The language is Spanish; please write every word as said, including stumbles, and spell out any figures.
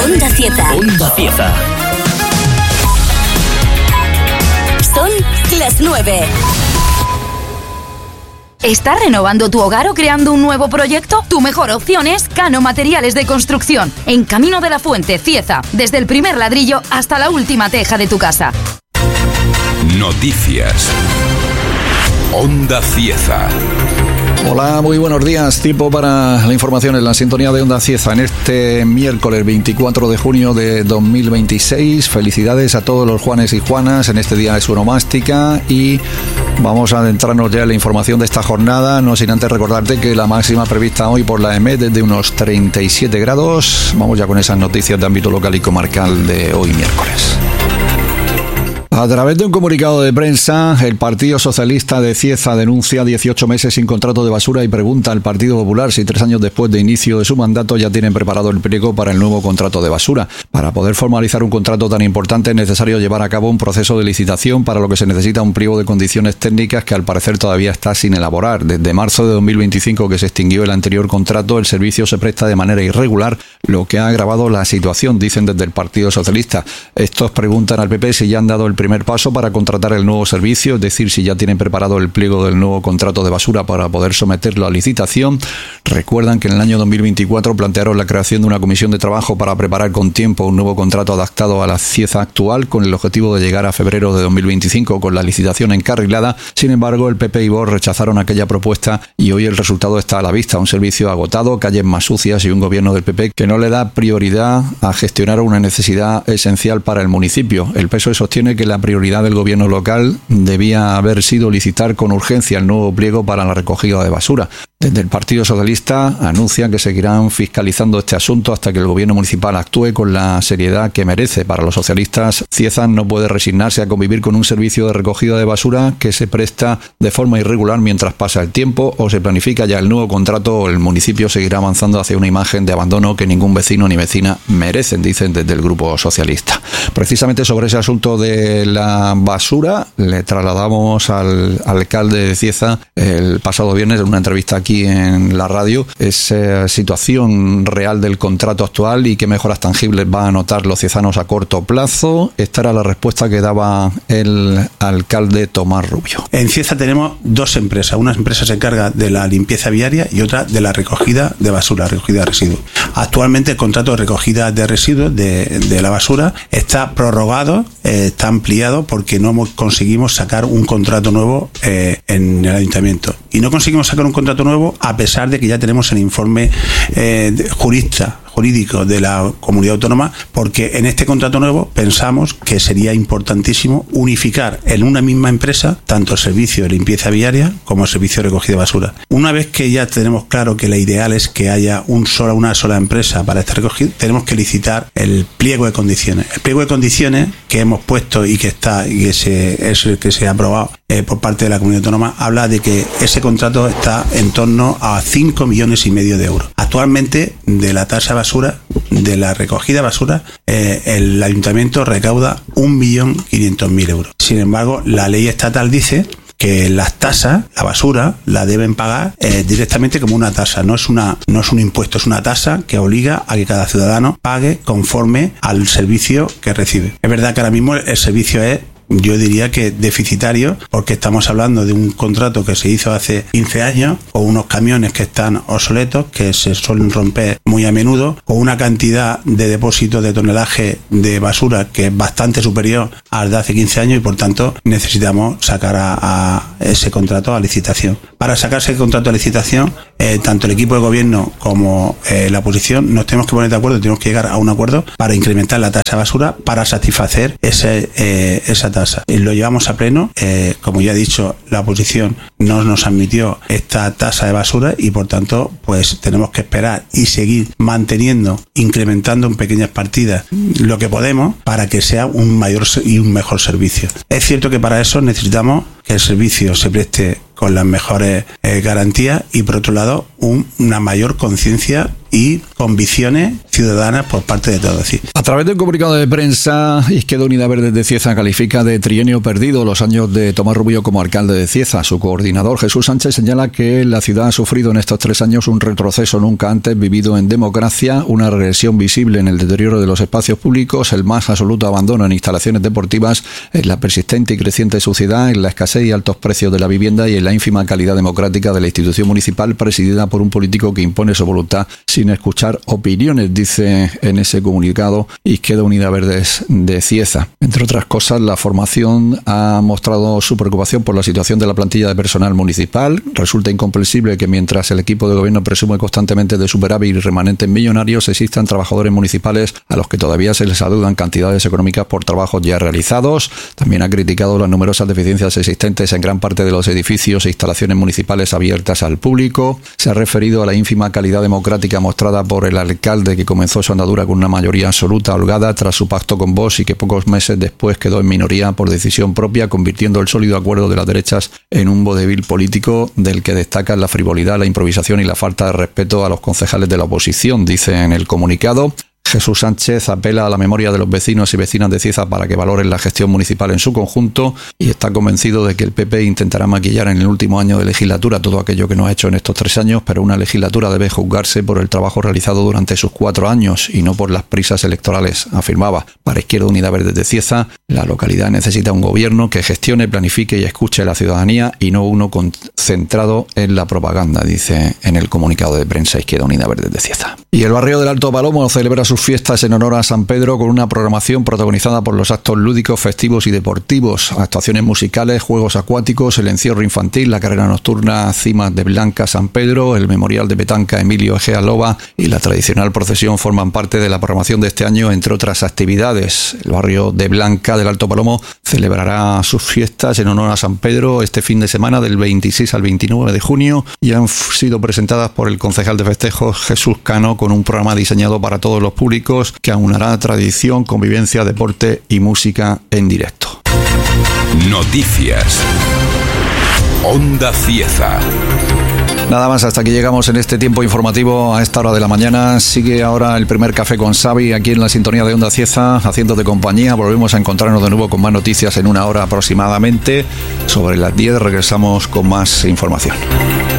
Onda Cieza. Onda Cieza. Son las nueve. ¿Estás renovando tu hogar o creando un nuevo proyecto? Tu mejor opción es Cano Materiales de Construcción, en Camino de la Fuente, Cieza, desde el primer ladrillo hasta la última teja de tu casa. Noticias. Onda Cieza. Hola, muy buenos días. Tiempo para la información en la sintonía de Onda Cieza en este miércoles veinticuatro de junio de dos mil veintiséis. Felicidades a todos los Juanes y Juanas en este día de su onomástica y vamos a adentrarnos ya en la información de esta jornada, no sin antes recordarte que la máxima prevista hoy por la E M E D es de unos treinta y siete grados. Vamos ya con esas noticias de ámbito local y comarcal de hoy miércoles. A través de un comunicado de prensa, el Partido Socialista de Cieza denuncia dieciocho meses sin contrato de basura y pregunta al Partido Popular si tres años después de inicio de su mandato ya tienen preparado el pliego para el nuevo contrato de basura. Para poder formalizar un contrato tan importante es necesario llevar a cabo un proceso de licitación, para lo que se necesita un pliego de condiciones técnicas que al parecer todavía está sin elaborar. Desde marzo de dos mil veinticinco, que se extinguió el anterior contrato, el servicio se presta de manera irregular, lo que ha agravado la situación, dicen desde el Partido Socialista. Estos preguntan al P P si ya han dado el primer paso para contratar el nuevo servicio, es decir, si ya tienen preparado el pliego del nuevo contrato de basura para poder someterlo a licitación. Recuerdan que en el año dos mil veinticuatro plantearon la creación de una comisión de trabajo para preparar con tiempo un nuevo contrato adaptado a la Cieza actual, con el objetivo de llegar a febrero de dos mil veinticinco con la licitación encarrilada. Sin embargo, el P P y Vox rechazaron aquella propuesta y hoy el resultado está a la vista: un servicio agotado, calles más sucias y un gobierno del P P que no le da prioridad a gestionar una necesidad esencial para el municipio. El P S O E sostiene que la prioridad del gobierno local debía haber sido licitar con urgencia el nuevo pliego para la recogida de basura. Desde el Partido Socialista anuncian que seguirán fiscalizando este asunto hasta que el gobierno municipal actúe con la seriedad que merece. Para los socialistas, Cieza no puede resignarse a convivir con un servicio de recogida de basura que se presta de forma irregular mientras pasa el tiempo o se planifica ya el nuevo contrato, o el municipio seguirá avanzando hacia una imagen de abandono que ningún vecino ni vecina merecen, dicen desde el Grupo Socialista. Precisamente sobre ese asunto de la basura le trasladamos al alcalde de Cieza el pasado viernes en una entrevista aquí en la radio esa situación real del contrato actual y qué mejoras tangibles va a notar los ciezanos a corto plazo. Esta era la respuesta que daba el alcalde Tomás Rubio. En Cieza tenemos dos empresas. Una empresa se encarga de la limpieza viaria y otra de la recogida de basura, recogida de residuos. Actualmente el contrato de recogida de residuos de, de la basura está prorrogado, eh, está ampliado porque no conseguimos sacar un contrato nuevo eh, en el ayuntamiento. Y no conseguimos sacar un contrato nuevo a pesar de que ya tenemos el informe eh, jurista jurídico de la comunidad autónoma, porque en este contrato nuevo pensamos que sería importantísimo unificar en una misma empresa tanto el servicio de limpieza viaria como el servicio de recogida de basura. Una vez que ya tenemos claro que la ideal es que haya un sola, una sola empresa para este recogido, tenemos que licitar el pliego de condiciones. El pliego de condiciones que hemos puesto y que está y que se, es el que se ha aprobado eh, por parte de la comunidad autónoma habla de que ese contrato está en torno a cinco millones y medio de euros. Actualmente, de la tasa de basura, de la recogida de basura, eh, el ayuntamiento recauda un millón quinientos mil euros. Sin embargo, la ley estatal dice que las tasas, la basura, la deben pagar eh, directamente como una tasa. No es una, no es un impuesto, es una tasa que obliga a que cada ciudadano pague conforme al servicio que recibe. Es verdad que ahora mismo el servicio es, yo diría que deficitario, porque estamos hablando de un contrato que se hizo hace quince años, con unos camiones que están obsoletos, que se suelen romper muy a menudo, con una cantidad de depósitos de tonelaje de basura que es bastante superior al de hace quince años y por tanto necesitamos sacar a, a ese contrato a licitación. Para sacar ese contrato a licitación, eh, tanto el equipo de gobierno como eh, la oposición nos tenemos que poner de acuerdo, tenemos que llegar a un acuerdo para incrementar la tasa de basura para satisfacer ese, eh, esa tasa. Y lo llevamos a pleno, eh, como ya he dicho, la oposición no nos admitió esta tasa de basura y por tanto pues tenemos que esperar y seguir manteniendo, incrementando en pequeñas partidas lo que podemos para que sea un mayor y un mejor servicio. Es cierto que para eso necesitamos que el servicio se preste con las mejores eh, garantías y por otro lado un, una mayor conciencia y convicciones ciudadanas por parte de todos. ¿Sí? A través del comunicado de prensa, Izquierda Unida Verde de Cieza califica de trienio perdido los años de Tomás Rubio como alcalde de Cieza. Su coordinador, Jesús Sánchez, señala que la ciudad ha sufrido en estos tres años un retroceso nunca antes vivido en democracia, una regresión visible en el deterioro de los espacios públicos, el más absoluto abandono en instalaciones deportivas, en la persistente y creciente suciedad, en la escasez y altos precios de la vivienda y en la ínfima calidad democrática de la institución municipal presidida por un político que impone su voluntad sin escuchar opiniones, dice en ese comunicado Izquierda Unida Verdes de Cieza. Entre otras cosas, la formación ha mostrado su preocupación por la situación de la plantilla de personal municipal. Resulta incomprensible que mientras el equipo de gobierno presume constantemente de superávit y remanentes millonarios, existan trabajadores municipales a los que todavía se les adeudan cantidades económicas por trabajos ya realizados. También ha criticado las numerosas deficiencias existentes en gran parte de los edificios e instalaciones municipales abiertas al público. Se ha referido a la ínfima calidad democrática mostrada por el alcalde, que comenzó su andadura con una mayoría absoluta holgada tras su pacto con Vox y que pocos meses después quedó en minoría por decisión propia, convirtiendo el sólido acuerdo de las derechas en un vodevil político del que destacan la frivolidad, la improvisación y la falta de respeto a los concejales de la oposición, dice en el comunicado. Jesús Sánchez apela a la memoria de los vecinos y vecinas de Cieza para que valoren la gestión municipal en su conjunto y está convencido de que el P P intentará maquillar en el último año de legislatura todo aquello que no ha hecho en estos tres años, pero una legislatura debe juzgarse por el trabajo realizado durante sus cuatro años y no por las prisas electorales, afirmaba. Para Izquierda Unida Verde de Cieza, la localidad necesita un gobierno que gestione, planifique y escuche a la ciudadanía y no uno concentrado en la propaganda, dice en el comunicado de prensa Izquierda Unida Verde de Cieza. Y el barrio del Alto Palomo celebra sus fiestas en honor a San Pedro con una programación protagonizada por los actos lúdicos, festivos y deportivos, actuaciones musicales, juegos acuáticos, el encierro infantil, la carrera nocturna Cimas de Blanca San Pedro, el memorial de petanca Emilio Egea Loba y la tradicional procesión forman parte de la programación de este año, entre otras actividades. El barrio de Blanca del Alto Palomo celebrará sus fiestas en honor a San Pedro este fin de semana del veintiséis al veintinueve de junio y han sido presentadas por el concejal de festejos Jesús Cano con un programa diseñado para todos los públicos que aunará tradición, convivencia, deporte y música en directo. Noticias. Onda Cieza. Nada más, hasta aquí llegamos en este tiempo informativo a esta hora de la mañana. Sigue ahora el primer café con Xavi aquí en la sintonía de Onda Cieza, haciéndote compañía. Volvemos a encontrarnos de nuevo con más noticias en una hora aproximadamente. Sobre las diez regresamos con más información.